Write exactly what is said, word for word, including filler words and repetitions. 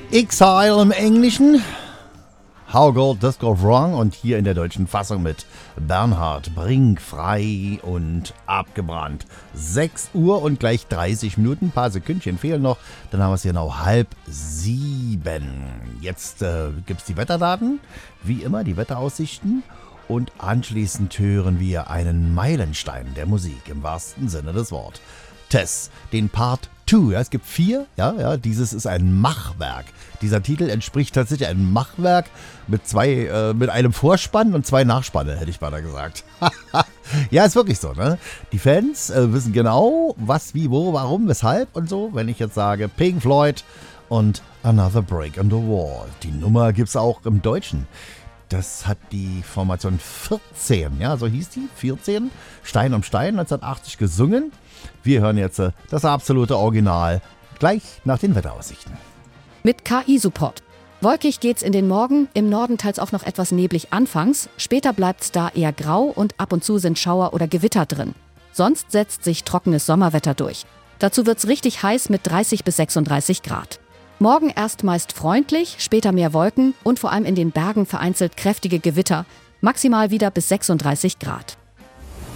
Exile im Englischen, How Gold Does Go Wrong und hier in der deutschen Fassung mit Bernhard Brink, frei und abgebrannt. sechs Uhr und gleich dreißig Minuten, ein paar Sekündchen fehlen noch, dann haben wir es genau halb sieben. Jetzt äh, gibt es die Wetterdaten, wie immer die Wetteraussichten und anschließend hören wir einen Meilenstein der Musik im wahrsten Sinne des Wortes. Tess, den Part zwei. Ja, es gibt vier. Ja, ja, dieses ist ein Machwerk. Dieser Titel entspricht tatsächlich einem Machwerk mit zwei, äh, mit einem Vorspann und zwei Nachspanne, hätte ich beinahe gesagt. Ja, ist wirklich so, ne? Die Fans äh, wissen genau, was, wie, wo, warum, weshalb und so. Wenn ich jetzt sage Pink Floyd und Another Break in the Wall. Die Nummer gibt es auch im Deutschen. Das hat die Formation vierzehn, ja, so hieß die, vierzehn, Stein um Stein, neunzehnhundertachtzig gesungen. Wir hören jetzt das absolute Original gleich nach den Wetteraussichten. Mit K I-Support. Wolkig geht's in den Morgen, im Norden teils auch noch etwas neblig anfangs, später bleibt's da eher grau und ab und zu sind Schauer oder Gewitter drin. Sonst setzt sich trockenes Sommerwetter durch. Dazu wird's richtig heiß mit dreißig bis sechsunddreißig Grad. Morgen erst meist freundlich, später mehr Wolken und vor allem in den Bergen vereinzelt kräftige Gewitter, maximal wieder bis sechsunddreißig Grad.